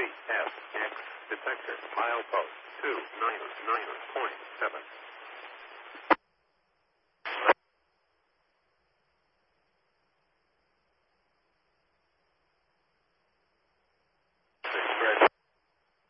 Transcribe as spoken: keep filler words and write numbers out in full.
C S X detector milepost two nine nine point seven.